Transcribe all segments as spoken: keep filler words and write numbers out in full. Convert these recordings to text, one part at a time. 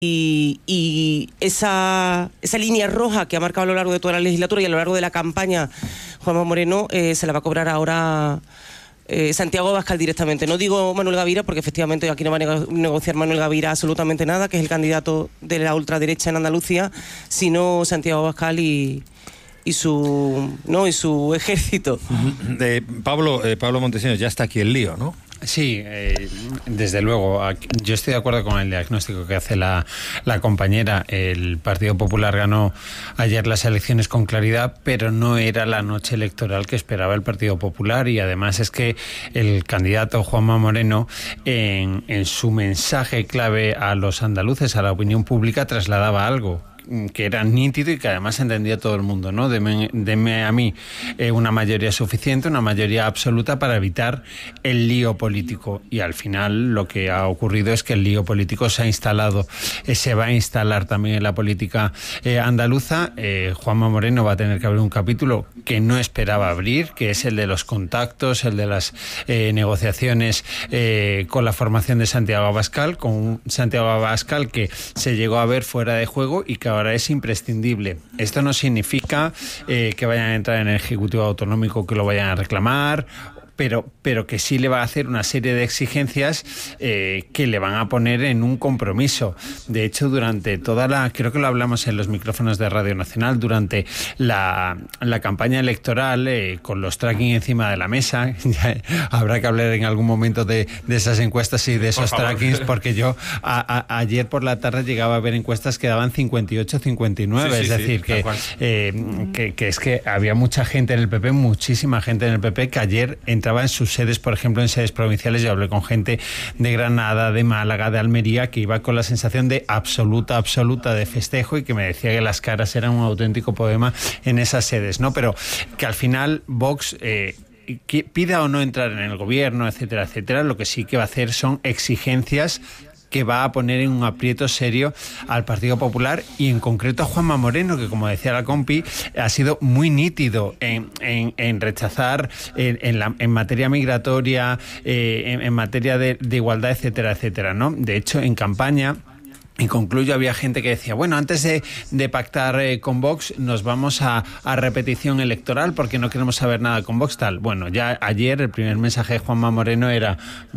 Y, y esa, esa línea roja que ha marcado a lo largo de toda la legislatura y a lo largo de la campaña Juanma Moreno eh, se la va a cobrar ahora eh, Santiago Abascal directamente. No digo Manuel Gavira porque efectivamente aquí no va a nego- negociar Manuel Gavira absolutamente nada, que es el candidato de la ultraderecha en Andalucía, sino Santiago Abascal y, y su no y su ejército. De Pablo, eh, Pablo Montesinos, ya está aquí el lío, ¿no? Sí, eh, desde luego. Yo estoy de acuerdo con el diagnóstico que hace la, la compañera. El Partido Popular ganó ayer las elecciones con claridad, pero no era la noche electoral que esperaba el Partido Popular, y además es que el candidato Juanma Moreno, en, en su mensaje clave a los andaluces, a la opinión pública, trasladaba algo que era nítido y que además entendía todo el mundo, ¿no? Deme, deme a mí eh, una mayoría suficiente, una mayoría absoluta para evitar el lío político. Y al final lo que ha ocurrido es que el lío político se ha instalado, eh, se va a instalar también en la política eh, andaluza. Eh, Juanma Moreno va a tener que abrir un capítulo que no esperaba abrir, que es el de los contactos, el de las eh, negociaciones eh, con la formación de Santiago Abascal, con un Santiago Abascal que se llegó a ver fuera de juego y que ahora es imprescindible. Esto no significa eh, que vayan a entrar en el Ejecutivo Autonómico, que lo vayan a reclamar, pero, pero que sí le va a hacer una serie de exigencias eh, que le van a poner en un compromiso. De hecho, durante toda la, creo que lo hablamos en los micrófonos de Radio Nacional, durante la, la campaña electoral, eh, con los tracking encima de la mesa, habrá que hablar en algún momento de, de esas encuestas y de esos trackings, porque yo a, a, ayer por la tarde llegaba a ver encuestas que daban cincuenta y ocho, cincuenta y nueve, sí, sí, es decir, sí, que, eh, que, que es que había mucha gente en el P P, muchísima gente en el P P, que ayer entraba en sus sedes, por ejemplo, en sedes provinciales. Yo hablé con gente de Granada, de Málaga, de Almería, que iba con la sensación de absoluta, absoluta de festejo, y que me decía que las caras eran un auténtico poema en esas sedes, ¿no? Pero que al final Vox eh, que pida o no entrar en el gobierno, etcétera, etcétera, lo que sí que va a hacer son exigencias que va a poner en un aprieto serio al Partido Popular, y en concreto a Juanma Moreno, que, como decía la compi, ha sido muy nítido en, en, en rechazar en, en, la, en materia migratoria, eh, en, en materia de, de igualdad, etcétera, etcétera, ¿no? De hecho, en campaña, y concluyo, había gente que decía, bueno, antes de, de pactar eh, con Vox, nos vamos a, a repetición electoral porque no queremos saber nada con Vox, tal. Bueno, ya ayer el primer mensaje de Juanma Moreno era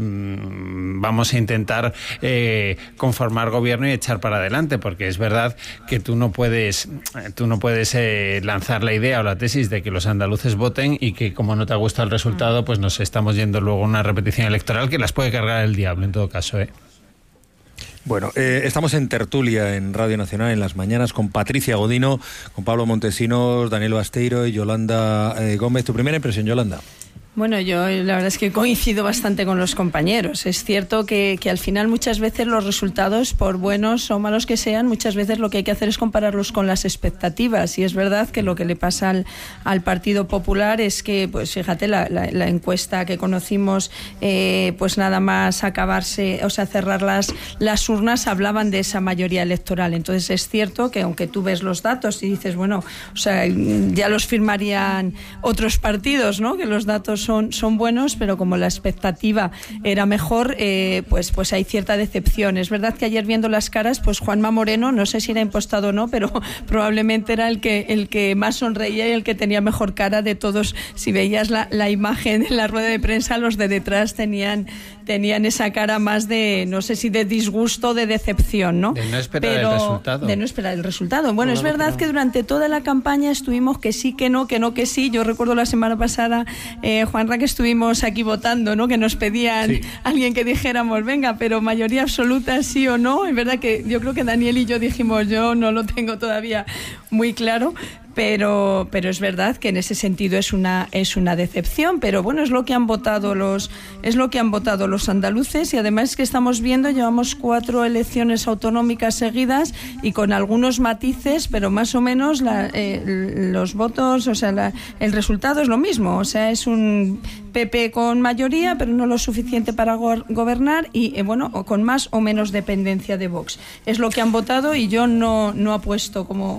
mmm, vamos a intentar eh, conformar gobierno y echar para adelante, porque es verdad que tú no puedes tú no puedes eh, lanzar la idea o la tesis de que los andaluces voten y que, como no te gusta el resultado, pues nos estamos yendo luego a una repetición electoral que las puede cargar el diablo en todo caso, ¿eh? Bueno, eh, estamos en tertulia en Radio Nacional en las mañanas con Patricia Godino, con Pablo Montesinos, Daniel Basteiro y Yolanda eh, Gómez. ¿Tu primera impresión, Yolanda? Bueno, yo la verdad es que coincido bastante con los compañeros. Es cierto que, que al final muchas veces los resultados, por buenos o malos que sean, muchas veces lo que hay que hacer es compararlos con las expectativas. Y es verdad que lo que le pasa al, al Partido Popular es que, pues fíjate, la, la, la encuesta que conocimos, eh, pues nada más acabarse, o sea, cerrar las, las urnas, hablaban de esa mayoría electoral. Entonces es cierto que aunque tú ves los datos y dices, bueno, o sea, ya los firmarían otros partidos, ¿no? Que los datos Son, son buenos, pero como la expectativa era mejor, eh, pues, pues hay cierta decepción. Es verdad que ayer, viendo las caras, pues Juanma Moreno, no sé si era impostado o no, pero probablemente era el que, el que más sonreía y el que tenía mejor cara de todos. Si veías la, la imagen en la rueda de prensa, los de detrás tenían, tenían esa cara más de, no sé si de disgusto o de decepción, ¿no? De no esperar pero, el resultado. De no esperar el resultado. Bueno, no, es no, verdad no. que durante toda la campaña estuvimos que sí, que no, que no, que sí. Yo recuerdo la semana pasada, eh, Juanra, que estuvimos aquí votando, ¿no? Que nos pedían sí. alguien que dijéramos, venga, pero mayoría absoluta sí o no. Es verdad que yo creo que Daniel y yo dijimos, yo no lo tengo todavía muy claro. Pero, pero es verdad que en ese sentido es una, es una decepción, pero bueno, es lo que han votado los, es lo que han votado los andaluces, y además es que estamos viendo, llevamos cuatro elecciones autonómicas seguidas y con algunos matices, pero más o menos la, eh, los votos, o sea, la, el resultado es lo mismo, o sea, es un P P con mayoría, pero no lo suficiente para go- gobernar y, eh, bueno, o con más o menos dependencia de Vox. Es lo que han votado y yo no, no apuesto, como comenta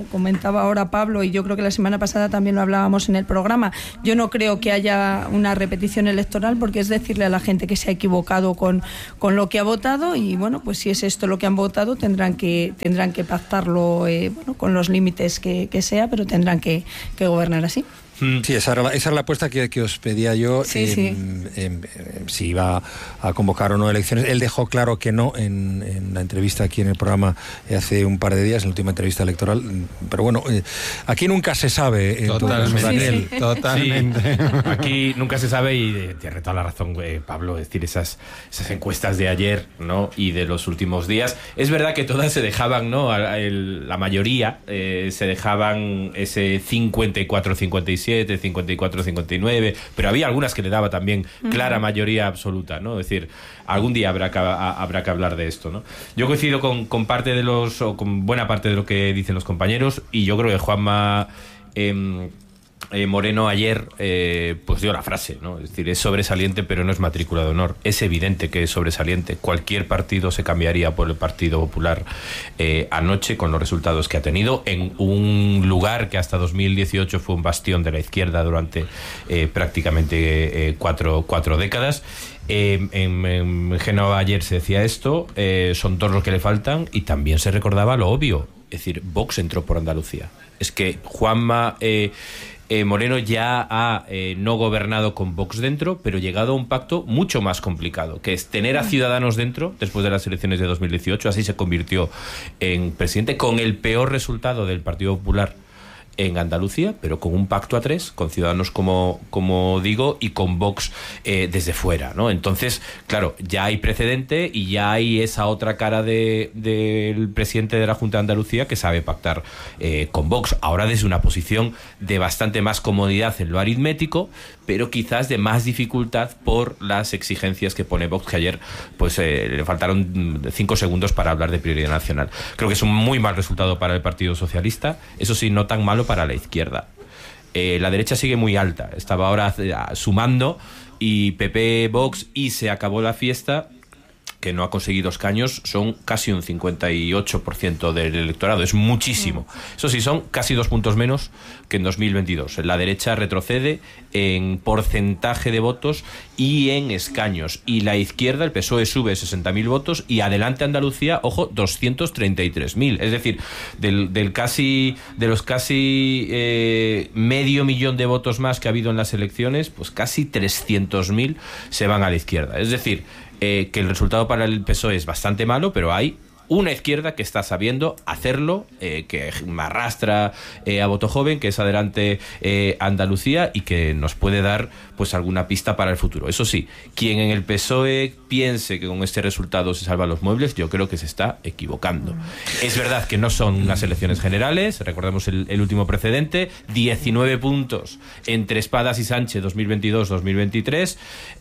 comentaba ahora Pablo, y yo creo que la semana pasada también lo hablábamos en el programa, yo no creo que haya una repetición electoral, porque es decirle a la gente que se ha equivocado con, con lo que ha votado, y bueno, pues si es esto lo que han votado, tendrán que tendrán que pactarlo eh, bueno, con los límites que, que sea, pero tendrán que, que gobernar así. Sí, esa era la, esa era la apuesta que, que os pedía yo, sí, eh, sí. eh, eh, si iba a convocar o no elecciones. Él dejó claro que no en, en la entrevista aquí en el programa eh, hace un par de días, en la última entrevista electoral, pero bueno, eh, aquí nunca se sabe. En Totalmente, caso, Daniel. sí, sí. Totalmente. Sí, aquí nunca se sabe, y tiene toda la razón eh, Pablo, es decir, esas, esas encuestas de ayer, ¿no?, y de los últimos días, es verdad que todas se dejaban, ¿no?, a, el, la mayoría eh, se dejaban ese cincuenta y cuatro cincuenta y siete, cincuenta y cuatro cincuenta y nueve, pero había algunas que le daba también clara mayoría absoluta, ¿no? Es decir, algún día habrá que, a, habrá que hablar de esto, ¿no? Yo coincido con, con parte de los, o con buena parte de lo que dicen los compañeros, y yo creo que Juanma eh, eh, Moreno ayer eh, pues dio la frase, ¿no? Es decir, es sobresaliente, pero no es matrícula de honor. Es evidente que es sobresaliente. Cualquier partido se cambiaría por el Partido Popular eh, anoche, con los resultados que ha tenido, en un lugar que hasta dos mil dieciocho fue un bastión de la izquierda durante eh, prácticamente eh, cuatro, cuatro décadas. Eh, en, en Génova ayer se decía esto, eh, son todos los que le faltan, y también se recordaba lo obvio, es decir, Vox entró por Andalucía. Es que Juanma eh, eh, Moreno ya ha eh, no gobernado con Vox dentro, pero llegado a un pacto mucho más complicado, que es tener a Ciudadanos dentro después de las elecciones de dos mil dieciocho. Así se convirtió en presidente, con el peor resultado del Partido Popular en Andalucía, pero con un pacto a tres, con Ciudadanos, como, como digo, y con Vox eh, desde fuera, ¿no? Entonces, claro, ya hay precedente, y ya hay esa otra cara de, del presidente de la Junta de Andalucía, que sabe pactar eh, con Vox, ahora desde una posición de bastante más comodidad en lo aritmético, pero quizás de más dificultad por las exigencias que pone Vox, que ayer pues eh, le faltaron cinco segundos para hablar de prioridad nacional. Creo que es un muy mal resultado para el Partido Socialista, eso sí, no tan malo para la izquierda. Eh, la derecha sigue muy alta, estaba ahora eh, sumando, y P P, Vox y Se Acabó la Fiesta, que no ha conseguido escaños, son casi un cincuenta y ocho por ciento del electorado, es muchísimo. Eso sí, son casi dos puntos menos que en dos mil veintidós. La derecha retrocede en porcentaje de votos y en escaños, y la izquierda, el P S O E, sube sesenta mil votos, y Adelante Andalucía, ojo, doscientos treinta y tres mil. Es decir, del, del casi, de los casi eh, medio millón de votos más que ha habido en las elecciones, pues casi trescientos mil se van a la izquierda. Es decir, Eh, que el resultado para el P S O E es bastante malo, pero hay una izquierda que está sabiendo hacerlo, eh, que arrastra eh, a voto joven, que es Adelante eh, Andalucía, y que nos puede dar pues alguna pista para el futuro. Eso sí, quien en el P S O E piense que con este resultado se salvan los muebles, yo creo que se está equivocando. Es verdad que no son unas elecciones generales, recordemos el, el último precedente, diecinueve puntos entre Espadas y Sánchez dos mil veintidós dos mil veintitrés,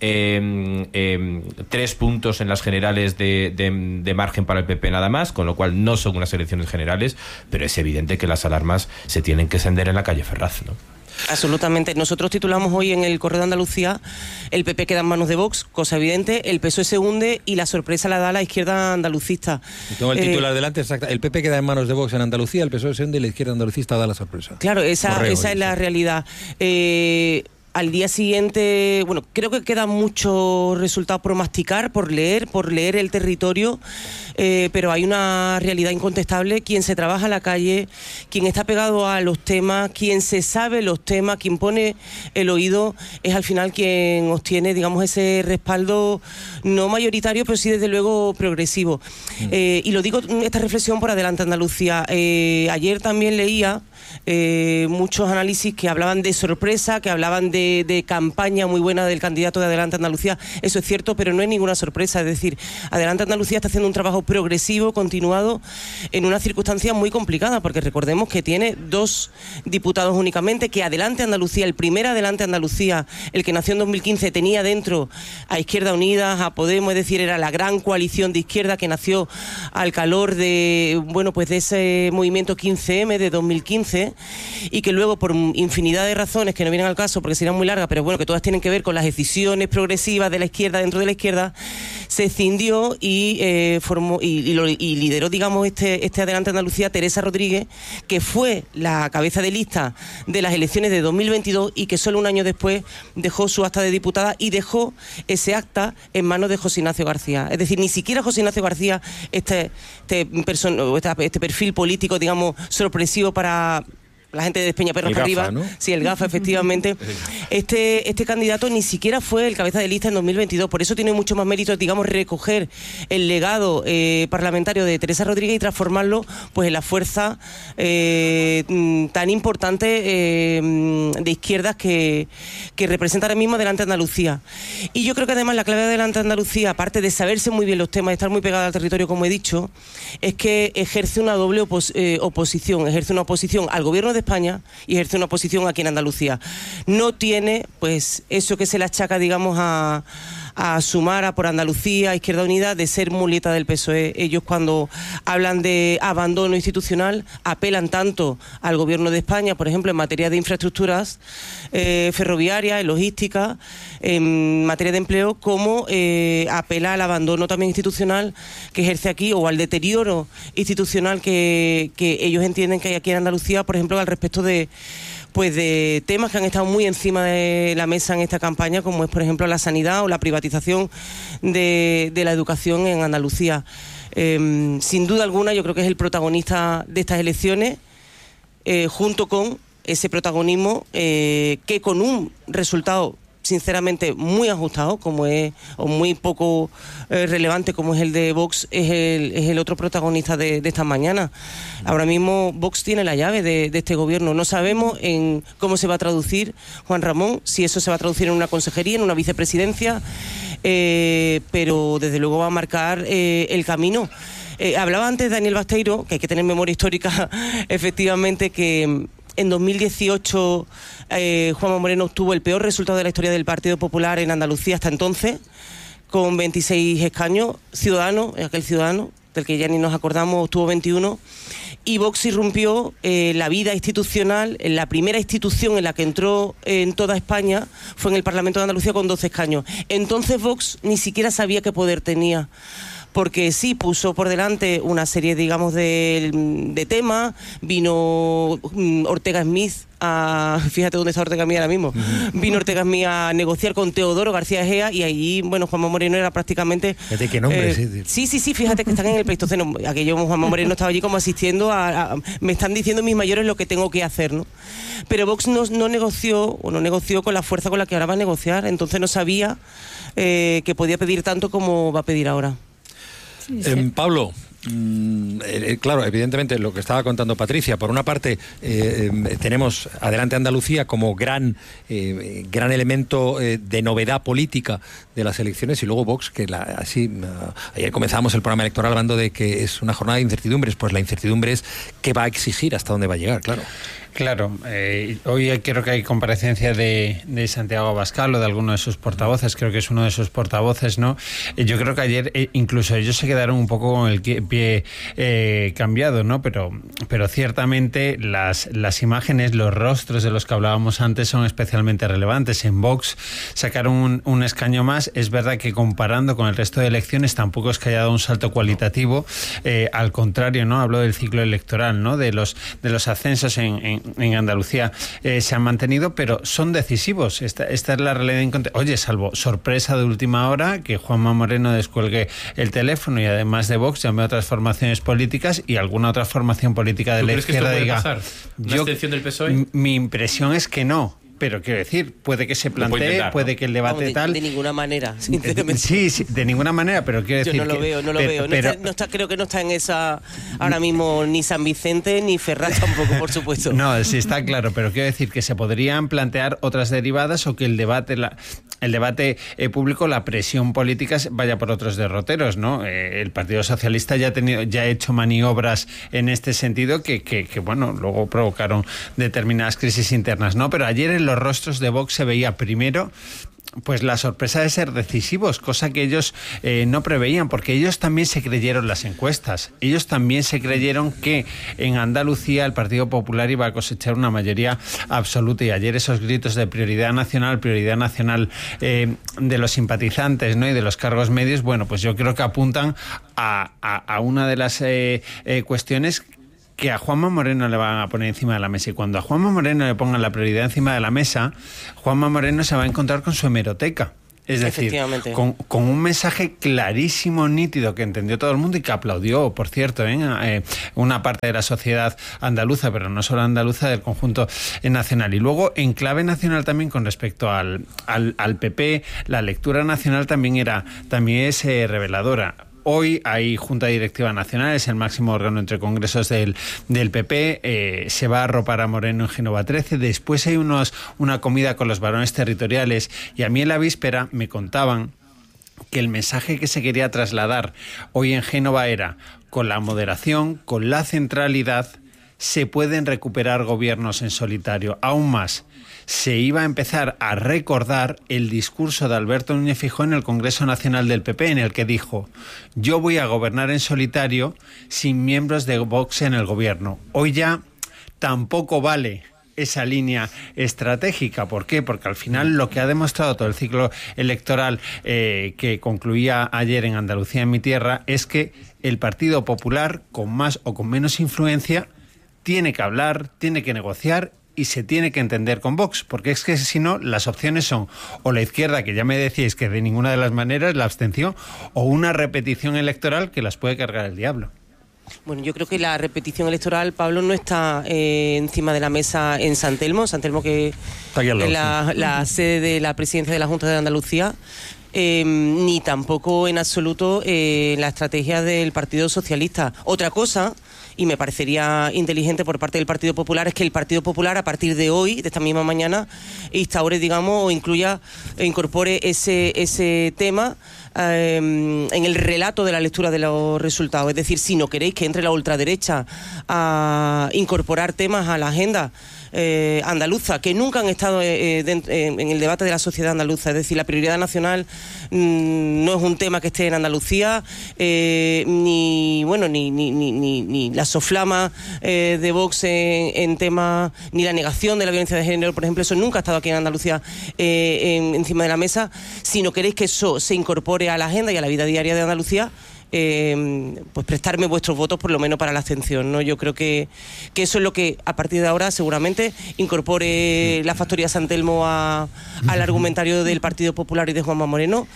eh, eh, tres puntos en las generales de, de, de margen para el P P nada más, con lo cual no son unas elecciones generales, pero es evidente que las alarmas se tienen que encender en la calle Ferraz, ¿no? Absolutamente. Nosotros titulamos hoy en el Correo de Andalucía: el P P queda en manos de Vox, cosa evidente, el P S O E se hunde y la sorpresa la da la izquierda andalucista. Y tengo el titular eh, delante, exacto. El P P queda en manos de Vox en Andalucía, el P S O E se hunde y la izquierda andalucista da la sorpresa. Claro, esa, Correo, esa es la realidad. Eh... Al día siguiente, bueno, creo que quedan muchos resultados por masticar, por leer, por leer el territorio, eh, pero hay una realidad incontestable. Quien se trabaja en la calle, quien está pegado a los temas, quien se sabe los temas, quien pone el oído, es al final quien obtiene, digamos, ese respaldo no mayoritario, pero sí desde luego progresivo. Mm. Eh, y lo digo, esta reflexión por Adelante Andalucía. Eh, ayer también leía Eh, muchos análisis que hablaban de sorpresa, que hablaban de, de campaña muy buena del candidato de Adelante Andalucía. Eso es cierto, pero no es ninguna sorpresa. Es decir, Adelante Andalucía está haciendo un trabajo progresivo, continuado, en una circunstancia muy complicada, porque recordemos que tiene dos diputados únicamente, que Adelante Andalucía, el primer Adelante Andalucía, el que nació en dos mil quince, tenía dentro a Izquierda Unida, a Podemos, es decir, era la gran coalición de izquierda que nació al calor de, bueno, pues de ese movimiento quince eme de dos mil quince, y que luego, por infinidad de razones que no vienen al caso porque sería muy larga, pero bueno, que todas tienen que ver con las decisiones progresivas de la izquierda dentro de la izquierda, se escindió y eh, formó y, y, lo, y lideró, digamos, este, este Adelante Andalucía Teresa Rodríguez, que fue la cabeza de lista de las elecciones de dos mil veintidós y que solo un año después dejó su acta de diputada y dejó ese acta en manos de José Ignacio García. Es decir, ni siquiera José Ignacio García, este, este, person- este perfil político, digamos, sorpresivo para la gente de Despeñaperros para arriba, ¿no? Sí, el GAFA, efectivamente. Este, este candidato ni siquiera fue el cabeza de lista en dos mil veintidós, por eso tiene mucho más mérito, digamos, recoger el legado eh, parlamentario de Teresa Rodríguez y transformarlo pues en la fuerza eh, tan importante eh, de izquierdas que, que representa ahora mismo Adelante Andalucía. Y yo creo que además la clave de Adelante Andalucía, aparte de saberse muy bien los temas, de estar muy pegada al territorio, como he dicho, es que ejerce una doble opos- eh, oposición, ejerce una oposición al gobierno de España y ejerce una oposición aquí en Andalucía. No tiene, pues, eso que se le achaca, digamos, a, a Sumar, a Por Andalucía, a Izquierda Unida, de ser muleta del P S O E. Ellos, cuando hablan de abandono institucional, apelan tanto al gobierno de España, por ejemplo, en materia de infraestructuras eh, ferroviarias, en logística, en materia de empleo, como eh, apela al abandono también institucional que ejerce aquí, o al deterioro institucional que, que ellos entienden que hay aquí en Andalucía, por ejemplo, al respecto de pues de temas que han estado muy encima de la mesa en esta campaña, como es, por ejemplo, la sanidad o la privatización de, de la educación en Andalucía. Eh, sin duda alguna, yo creo que es el protagonista de estas elecciones, eh, junto con ese protagonismo eh, que con un resultado sinceramente muy ajustado, como es, o muy poco eh, relevante, como es el de Vox, es el, es el otro protagonista de, de esta mañana. Ahora mismo Vox tiene la llave de, de este gobierno. No sabemos en cómo se va a traducir, Juan Ramón, si eso se va a traducir en una consejería, en una vicepresidencia, eh, pero desde luego va a marcar eh, el camino. Eh, hablaba antes Daniel Basteiro, que hay que tener memoria histórica, efectivamente, que en dos mil dieciocho eh, Juanma Moreno obtuvo el peor resultado de la historia del Partido Popular en Andalucía hasta entonces, con veintiséis escaños. Ciudadanos, aquel Ciudadano, del que ya ni nos acordamos, obtuvo veintiuno. Y Vox irrumpió eh, la vida institucional. En la primera institución en la que entró en toda España fue en el Parlamento de Andalucía con doce escaños. Entonces Vox ni siquiera sabía qué poder tenía, porque sí puso por delante una serie, digamos, de, de temas. Vino um, Ortega Smith a... Fíjate dónde está Ortega Smith ahora mismo. Uh-huh. Vino Ortega Smith a negociar con Teodoro García Egea y allí, bueno, Juanma Moreno era prácticamente... ¿De qué nombre? Eh, sí, sí, sí, sí, fíjate que están en el Pleistoceno. Aquello, Juanma Moreno estaba allí como asistiendo a, a... Me están diciendo mis mayores lo que tengo que hacer, ¿no? Pero Vox no, no negoció, o no negoció con la fuerza con la que ahora va a negociar. Entonces no sabía eh, que podía pedir tanto como va a pedir ahora. Sí, sí. Eh, Pablo, mm, eh, claro, evidentemente lo que estaba contando Patricia, por una parte eh, eh, tenemos Adelante Andalucía como gran, eh, gran elemento eh, de novedad política de las elecciones, y luego Vox, que la, así, uh, ayer comenzamos el programa electoral hablando de que es una jornada de incertidumbres. Pues la incertidumbre es qué va a exigir, hasta dónde va a llegar, claro. Claro, eh, hoy creo que hay comparecencia de, de Santiago Abascal o de alguno de sus portavoces, creo que es uno de sus portavoces, ¿no? Eh, yo creo que ayer eh, incluso ellos se quedaron un poco con el pie eh, cambiado, ¿no? Pero, pero ciertamente las, las imágenes, los rostros de los que hablábamos antes son especialmente relevantes. En Vox sacaron un, un escaño más. Es verdad que comparando con el resto de elecciones tampoco es que haya dado un salto cualitativo, eh, al contrario, ¿no? Hablo del ciclo electoral, ¿no? De los, de los ascensos en, en en Andalucía eh, se han mantenido, pero son decisivos. Esta, esta es la realidad. En Oye, salvo sorpresa de última hora, que Juanma Moreno descuelgue el teléfono y además de Vox llame a otras formaciones políticas y alguna otra formación política de la izquierda diga... ¿Una yo, extensión del P S O E? Mi impresión es que no. Pero quiero decir, puede que se plantee, intentar, puede ¿no? que el debate no, de, tal... De ninguna manera, sinceramente. Sí, sí, de ninguna manera, pero quiero decir... Yo no lo que, veo, no lo pero, veo. No, pero, está, no está, creo que no está en esa ahora mismo ni San Vicente ni Ferraz tampoco, por supuesto. No, sí está claro, pero quiero decir que se podrían plantear otras derivadas o que el debate la, el debate eh, público, la presión política vaya por otros derroteros, ¿no? Eh, el Partido Socialista ya ha tenido, ya ha hecho maniobras en este sentido que, que, que, bueno, luego provocaron determinadas crisis internas, ¿no? Pero ayer en los rostros de Vox se veía primero pues la sorpresa de ser decisivos, cosa que ellos eh, no preveían, porque ellos también se creyeron las encuestas. Ellos también se creyeron que en Andalucía el Partido Popular iba a cosechar una mayoría absoluta, y ayer esos gritos de prioridad nacional, prioridad nacional eh, de los simpatizantes, ¿no?, y de los cargos medios, bueno, pues yo creo que apuntan a, a, a una de las eh, eh, cuestiones que a Juanma Moreno le van a poner encima de la mesa. Y cuando a Juanma Moreno le pongan la prioridad encima de la mesa, Juanma Moreno se va a encontrar con su hemeroteca. Es decir, con, con un mensaje clarísimo, nítido, que entendió todo el mundo y que aplaudió, por cierto, ¿eh? Eh, una parte de la sociedad andaluza, pero no solo andaluza, del conjunto nacional. Y luego, en clave nacional también, con respecto al, al, al P P, la lectura nacional también, era, también es eh, reveladora. Hoy hay Junta Directiva Nacional, es el máximo órgano entre congresos del, del P P, eh, se va a arropar a Moreno en Génova trece, después hay unos, una comida con los varones territoriales, y a mí en la víspera me contaban que el mensaje que se quería trasladar hoy en Génova era: con la moderación, con la centralidad, se pueden recuperar gobiernos en solitario. Aún más, se iba a empezar a recordar el discurso de Alberto Núñez Feijóo en el Congreso Nacional del P P, en el que dijo: yo voy a gobernar en solitario sin miembros de Vox en el gobierno. Hoy ya tampoco vale esa línea estratégica. ¿Por qué? Porque al final lo que ha demostrado todo el ciclo electoral eh, que concluía ayer en Andalucía, en mi tierra, es que el Partido Popular, con más o con menos influencia, tiene que hablar, tiene que negociar y se tiene que entender con Vox, porque es que si no, las opciones son o la izquierda, que ya me decíais que de ninguna de las maneras, la abstención, o una repetición electoral que las puede cargar el diablo. Bueno, yo creo que la repetición electoral, Pablo, no está eh, encima de la mesa en San Telmo, San Telmo que es la, la sede de la presidencia de la Junta de Andalucía, eh, ni tampoco en absoluto eh, la estrategia del Partido Socialista. Otra cosa, y me parecería inteligente por parte del Partido Popular, es que el Partido Popular, a partir de hoy, de esta misma mañana, instaure, digamos, o incluya, e incorpore ese, ese tema eh, en el relato de la lectura de los resultados. Es decir, si no queréis que entre la ultraderecha a incorporar temas a la agenda Eh, andaluza, que nunca han estado eh, dentro, eh, en el debate de la sociedad andaluza. Es decir, la prioridad nacional mmm, no es un tema que esté en Andalucía, eh, ni bueno ni ni, ni, ni, ni la soflama eh, de Vox en, en temas, ni la negación de la violencia de género, por ejemplo, eso nunca ha estado aquí en Andalucía eh, en, encima de la mesa. Si no queréis que eso se incorpore a la agenda y a la vida diaria de Andalucía, Eh, pues prestarme vuestros votos por lo menos para la abstención, ¿no? Yo creo que, que eso es lo que a partir de ahora seguramente incorpore la factoría San Telmo a, al argumentario del Partido Popular y de Juanma Moreno,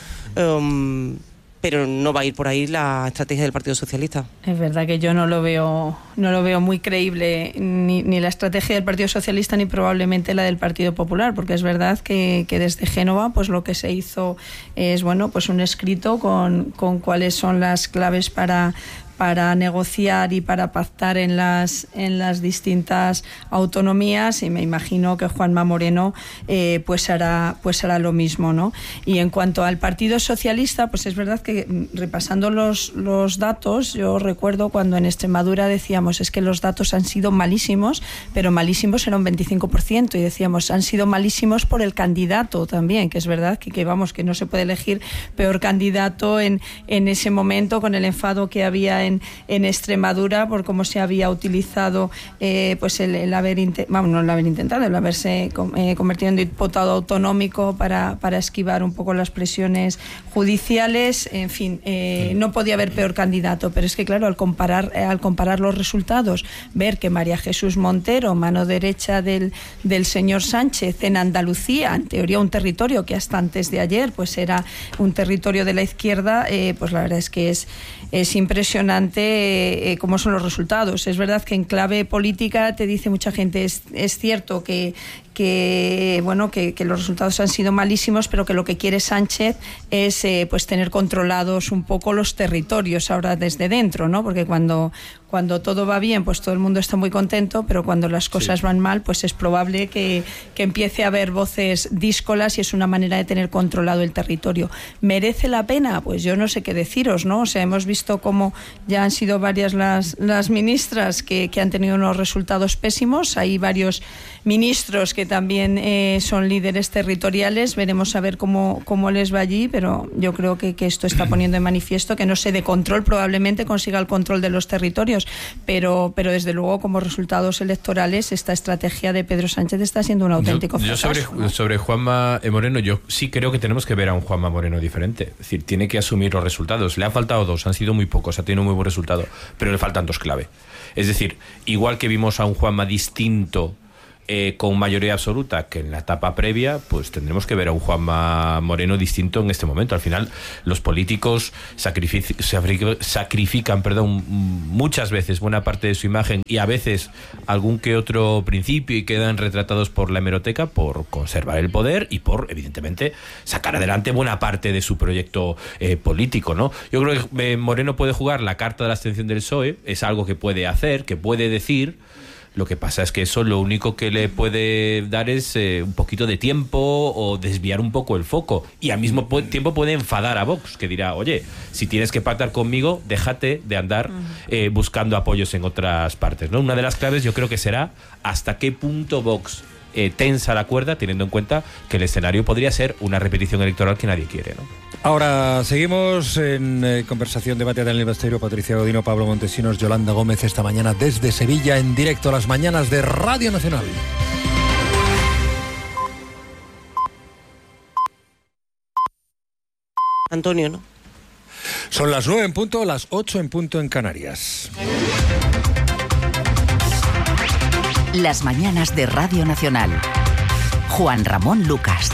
um, pero no va a ir por ahí la estrategia del Partido Socialista. Es verdad que yo no lo veo, no lo veo muy creíble, ni, ni la estrategia del Partido Socialista ni probablemente la del Partido Popular, porque es verdad que, que desde Génova pues lo que se hizo es bueno pues un escrito con, con cuáles son las claves para para negociar y para pactar en las en las distintas autonomías, y me imagino que Juanma Moreno eh, pues hará pues hará lo mismo, ¿no? Y en cuanto al Partido Socialista, pues es verdad que repasando los los datos, yo recuerdo cuando en Extremadura decíamos es que los datos han sido malísimos, pero malísimos era un veinticinco por ciento, y decíamos han sido malísimos por el candidato también, que es verdad que, que vamos que no se puede elegir peor candidato en en ese momento, con el enfado que había en En, en Extremadura por cómo se había utilizado eh, pues el, el haber vamos, no el haber intentado, el haberse eh, convertido en diputado autonómico para, para esquivar un poco las presiones judiciales. En fin, eh, no podía haber peor candidato, pero es que claro, al comparar eh, al comparar los resultados, ver que María Jesús Montero, mano derecha del, del señor Sánchez en Andalucía, en teoría un territorio que hasta antes de ayer pues era un territorio de la izquierda, eh, pues la verdad es que es Es impresionante eh, cómo son los resultados. Es verdad que en clave política te dice mucha gente, es, es cierto que, que bueno que, que los resultados han sido malísimos, pero que lo que quiere Sánchez es eh, pues tener controlados un poco los territorios ahora desde dentro, ¿no? Porque cuando cuando todo va bien, pues todo el mundo está muy contento, pero cuando las cosas sí. van mal, pues es probable que, que empiece a haber voces díscolas, y es una manera de tener controlado el territorio. ¿Merece la pena? Pues yo no sé qué deciros, ¿no? O sea, hemos visto cómo ya han sido varias las, las ministras que, que han tenido unos resultados pésimos. Hay varios ministros que también eh, son líderes territoriales. Veremos a ver cómo, cómo les va allí, pero yo creo que, que esto está poniendo en manifiesto que no sé, de control probablemente consiga el control de los territorios, pero, pero desde luego como resultados electorales esta estrategia de Pedro Sánchez está siendo un auténtico yo, fracaso. Yo sobre, ¿no? sobre Juanma Moreno, yo sí creo que tenemos que ver a un Juanma Moreno diferente. Es decir, tiene que asumir los resultados. Le han faltado dos, han sido muy pocos, ha tenido un muy buen resultado, pero le faltan dos clave. Es decir, igual que vimos a un Juanma distinto eh, con mayoría absoluta que en la etapa previa, pues tendremos que ver a un Juanma Moreno distinto en este momento. Al final, los políticos sacrific- sacrifican perdón, muchas veces buena parte de su imagen y a veces algún que otro principio y quedan retratados por la hemeroteca por conservar el poder y por, evidentemente, sacar adelante buena parte de su proyecto eh, político, ¿no? Yo creo que eh, Moreno puede jugar la carta de la abstención del P S O E, es algo que puede hacer, que puede decir. Lo que pasa es que eso lo único que le puede dar es eh, un poquito de tiempo o desviar un poco el foco. Y al mismo po- tiempo puede enfadar a Vox, que dirá, oye, si tienes que pactar conmigo, déjate de andar eh, buscando apoyos en otras partes, ¿no? Una de las claves yo creo que será hasta qué punto Vox eh, tensa la cuerda, teniendo en cuenta que el escenario podría ser una repetición electoral que nadie quiere, ¿no? Ahora seguimos en eh, conversación, debate Daniel Basteiro, Patricia Godino, Pablo Montesinos, Yolanda Gómez esta mañana desde Sevilla en directo a las mañanas de Radio Nacional. Antonio, ¿no? Son las nueve en punto, las ocho en punto en Canarias. Las mañanas de Radio Nacional. Juan Ramón Lucas.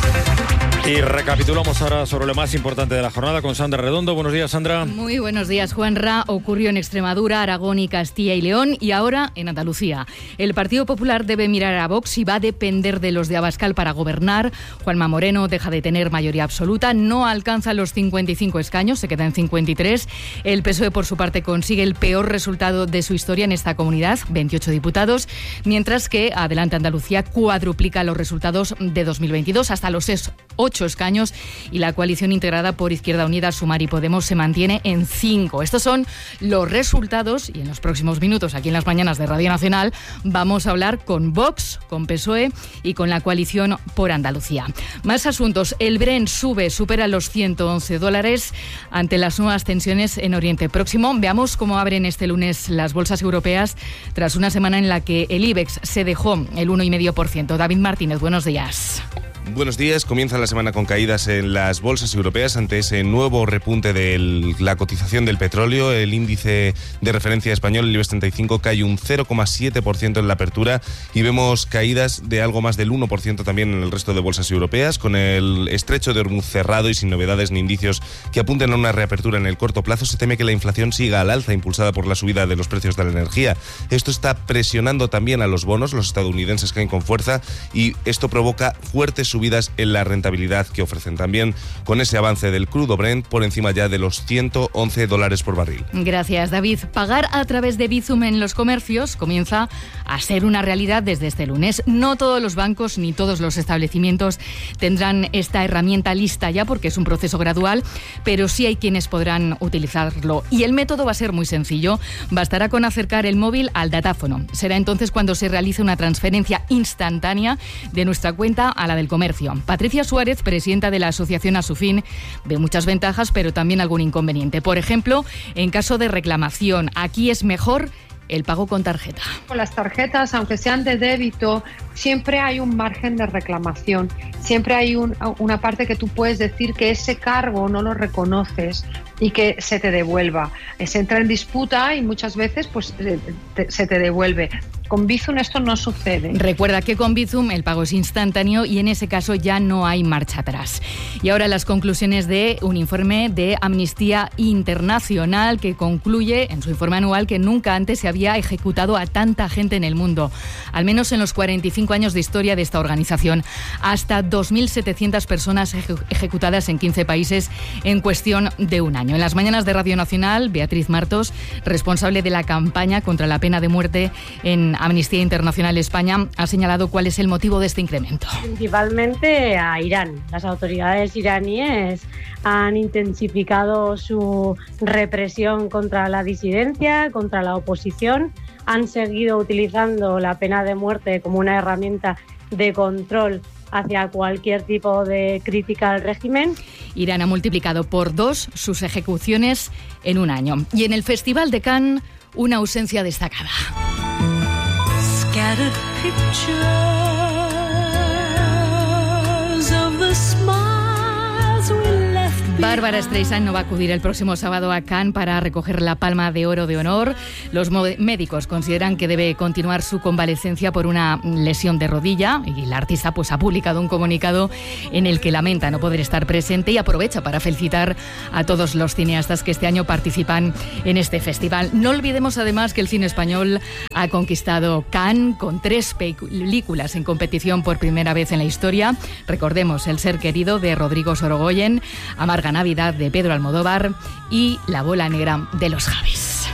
Y recapitulamos ahora sobre lo más importante de la jornada con Sandra Redondo. Buenos días, Sandra. Muy buenos días, Juanra. Ocurrió en Extremadura, Aragón y Castilla y León y ahora en Andalucía. El Partido Popular debe mirar a Vox y va a depender de los de Abascal para gobernar. Juanma Moreno deja de tener mayoría absoluta, no alcanza los cincuenta y cinco escaños, se queda en cincuenta y tres. El P S O E, por su parte, consigue el peor resultado de su historia en esta comunidad, veintiocho diputados, mientras que Adelante Andalucía cuadruplica los resultados de dos mil veintidós hasta los ocho escaños y la coalición integrada por Izquierda Unida, Sumar y Podemos se mantiene en cinco. Estos son los resultados y en los próximos minutos aquí en las mañanas de Radio Nacional vamos a hablar con Vox, con P S O E y con la coalición por Andalucía. Más asuntos. El Brent sube, supera los ciento once dólares ante las nuevas tensiones en Oriente Próximo. Veamos cómo abren este lunes las bolsas europeas tras una semana en la que el IBEX se dejó el uno coma cinco por ciento. David Martínez, buenos días. Buenos días. Comienza la semana con caídas en las bolsas europeas ante ese nuevo repunte de la cotización del petróleo. El índice de referencia español, el IBEX treinta y cinco, cae un cero coma siete por ciento en la apertura y vemos caídas de algo más del uno por ciento también en el resto de bolsas europeas, con el estrecho de Hormuz cerrado y sin novedades ni indicios que apunten a una reapertura en el corto plazo. Se teme que la inflación siga al alza, impulsada por la subida de los precios de la energía. Esto está presionando también a los bonos. Los estadounidenses caen con fuerza y esto provoca fuertes subidas en la rentabilidad que ofrecen. También con ese avance del crudo Brent por encima ya de los ciento once dólares por barril. Gracias, David. Pagar a través de Bizum en los comercios comienza a ser una realidad desde este lunes. No todos los bancos ni todos los establecimientos tendrán esta herramienta lista ya porque es un proceso gradual, pero sí hay quienes podrán utilizarlo. Y el método va a ser muy sencillo. Bastará con acercar el móvil al datáfono. Será entonces cuando se realice una transferencia instantánea de nuestra cuenta a la del comercio. Patricia Suárez, presidenta de la asociación Asufin, ve muchas ventajas, pero también algún inconveniente. Por ejemplo, en caso de reclamación, aquí es mejor el pago con tarjeta. Con las tarjetas, aunque sean de débito, siempre hay un margen de reclamación. Siempre hay un, una parte que tú puedes decir que ese cargo no lo reconoces y que se te devuelva. Se entra en disputa y muchas veces pues te, se te devuelve. Con Bizum esto no sucede. Recuerda que con Bizum el pago es instantáneo y en ese caso ya no hay marcha atrás. Y ahora las conclusiones de un informe de Amnistía Internacional que concluye en su informe anual que nunca antes se había ejecutado a tanta gente en el mundo, al menos en los cuarenta y cinco años de historia de esta organización. Hasta dos mil setecientas personas eje- ejecutadas en quince países en cuestión de un año. En las mañanas de Radio Nacional, Beatriz Martos, responsable de la campaña contra la pena de muerte en Amnistía Internacional España, ha señalado cuál es el motivo de este incremento. Principalmente a Irán. Las autoridades iraníes han intensificado su represión contra la disidencia, contra la oposición, han seguido utilizando la pena de muerte como una herramienta de control hacia cualquier tipo de crítica al régimen. Irán ha multiplicado por dos sus ejecuciones en un año. Y en el Festival de Cannes, una ausencia destacada. Scattered pictures of the smiles we left behind. Bárbara Streisand no va a acudir el próximo sábado a Cannes para recoger la Palma de Oro de Honor. Los médicos consideran que debe continuar su convalecencia por una lesión de rodilla y la artista pues ha publicado un comunicado en el que lamenta no poder estar presente y aprovecha para felicitar a todos los cineastas que este año participan en este festival. No olvidemos además que el cine español ha conquistado Cannes con tres películas en competición por primera vez en la historia. Recordemos El ser querido de Rodrigo Sorogoyen, Amarga Navidad de Pedro Almodóvar y La bola negra de los Javis.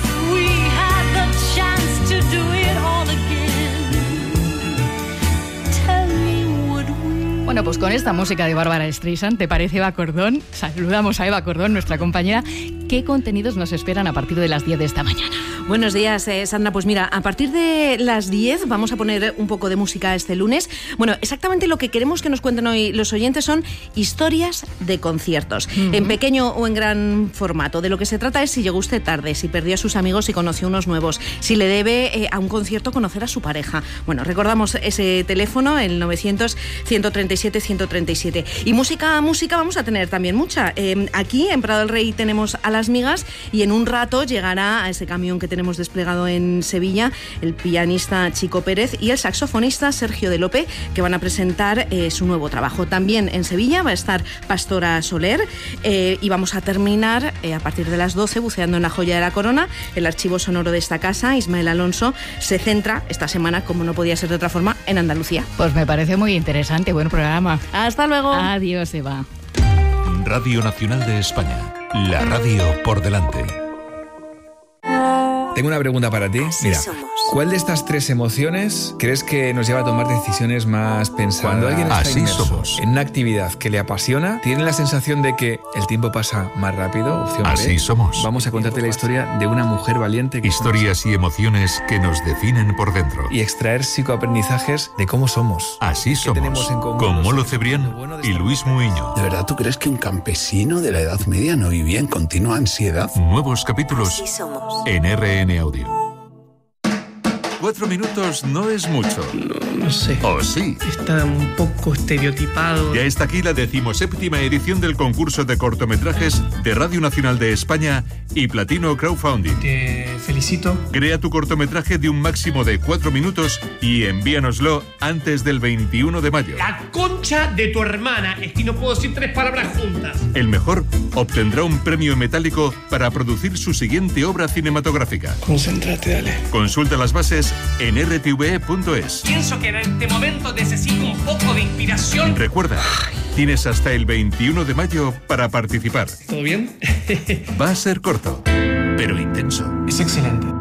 Bueno, pues con esta música de Bárbara Streisand, ¿te parece, Eva Cordón? Saludamos a Eva Cordón, nuestra compañera. ¿Qué contenidos nos esperan a partir de las diez de esta mañana? Buenos días, eh, Sandra. Pues mira, a partir de las diez vamos a poner un poco de música este lunes. Bueno, exactamente lo que queremos que nos cuenten hoy los oyentes son historias de conciertos, uh-huh. en pequeño o en gran formato. De lo que se trata es si llegó usted tarde, si perdió a sus amigos y conoció unos nuevos, si le debe eh, a un concierto conocer a su pareja. Bueno, recordamos ese teléfono, el novecientos, ciento treinta y siete, ciento treinta y siete. Y música, música vamos a tener también mucha. Eh, aquí en Prado del Rey tenemos a Las Migas y en un rato llegará a ese camión que tenemos desplegado en Sevilla el pianista Chico Pérez y el saxofonista Sergio de Lope, que van a presentar eh, su nuevo trabajo. También en Sevilla va a estar Pastora Soler eh, y vamos a terminar eh, a partir de las doce buceando en la joya de la corona. El archivo sonoro de esta casa, Ismael Alonso, se centra esta semana, como no podía ser de otra forma, en Andalucía. Pues me parece muy interesante, buen programa. Hasta luego. Adiós, Eva. Radio Nacional de España, la radio por delante. Tengo una pregunta para ti. Así Mira, somos. ¿cuál de estas tres emociones crees que nos lleva a tomar decisiones más pensadas? Cuando alguien está Así inmerso somos. en una actividad que le apasiona, tiene la sensación de que el tiempo pasa más rápido. Opción B. Así somos. Vamos a contarte la historia de una mujer valiente que Historias y emociones que nos definen por dentro. y extraer psicoaprendizajes de cómo somos. Así somos. tenemos en común Con los Molo dos? Cebrián Lo bueno de y esta Luis Muiño. ¿De verdad tú crees que un campesino de la Edad Media no vivía en continua ansiedad? Nuevos capítulos Así somos. en R N Audio. Cuatro minutos no es mucho. No, no sé. ¿O sí? Está un poco estereotipado. Ya está aquí la decimoséptima edición del concurso de cortometrajes de Radio Nacional de España y Platino Crowdfunding. Te felicito. Crea tu cortometraje de un máximo de cuatro minutos y envíanoslo antes del veintiuno de mayo. La concha de tu hermana. Es que no puedo decir tres palabras juntas. El mejor obtendrá un premio metálico para producir su siguiente obra cinematográfica. Concéntrate, dale. Consulta las bases en r t v punto es. Pienso que en este momento necesito un poco de inspiración. Recuerda, tienes hasta el veintiuno de mayo para participar. ¿Todo bien? Va a ser corto, pero intenso. Es excelente.